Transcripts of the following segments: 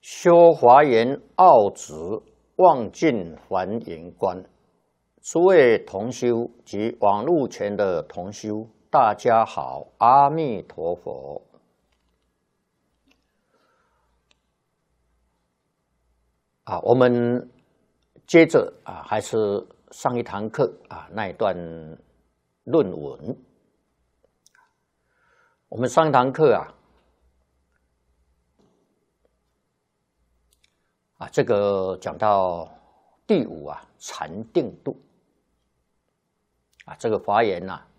修华严奥旨，望尽还原观。诸位同修及网络前的同修，大家好，阿弥陀佛。我们接着还是上一堂课那一段论文。我们上一堂课这个讲到第五禅定度这个华严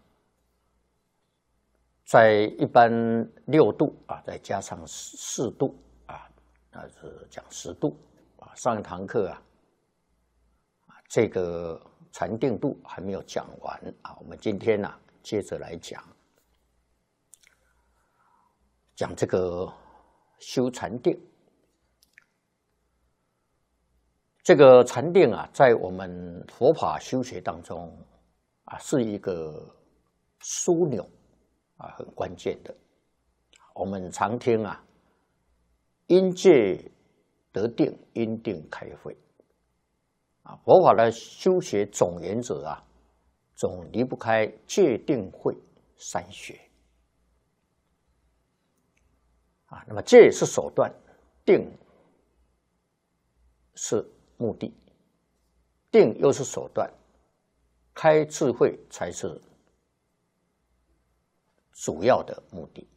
在一般6度再加上4度是讲10度上一堂课这个禅定度还没有讲完我们今天接着来讲这个修禅定。这个禅定在我们佛法修学当中是一个枢纽很关键的。我们常听因戒得定，因定开慧佛法的修学总原则总离不开戒定慧3学那么戒是手段，定是目的，定又是手段，开智慧才是主要的目的。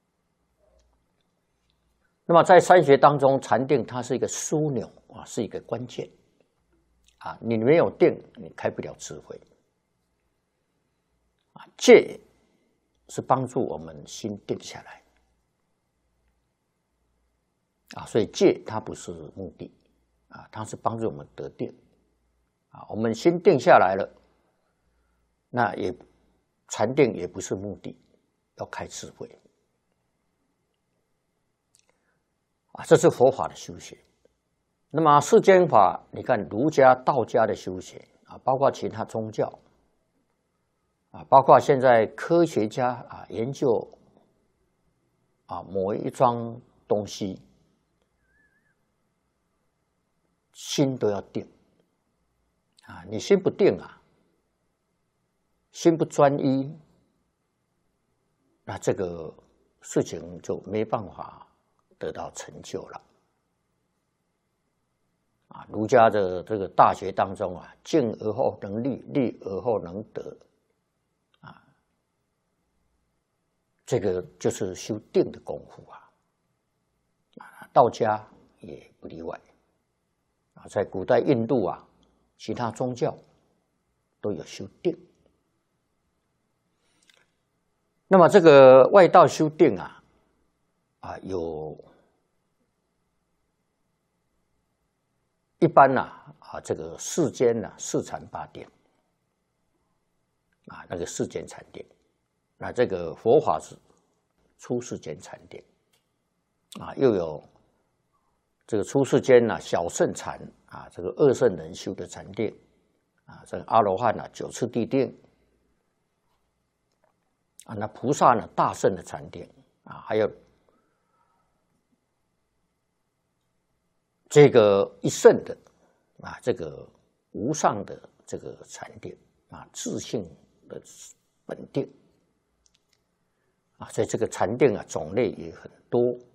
那么在3学当中，禅定它是一个枢纽是一个关键你没有定，你开不了智慧戒是帮助我们心定下来所以戒它不是目的它是帮助我们得定我们心定下来了，那禅定也不是目的，要开智慧这是佛法的修学。那么世间法，你看儒家、道家的修学包括其他宗教包括现在科学家研究某一桩东西，心都要定你心不定心不专一，那这个事情就没办法得到成就了儒家的这个大学当中静而后能立，立而后能得这个就是修定的功夫道家也不例外在古代印度其他宗教都有修定。那么这个外道修定有一般这个世间四禅八定那个世间禅定，那这个佛法是出世间禅定又有这个出世间小圣禅这个2圣人修的禅定这个阿罗汉9次地定那菩萨大圣的禅定还有这个一圣的这个无上的这个禅定自性的本定所以这个禅定种类也很多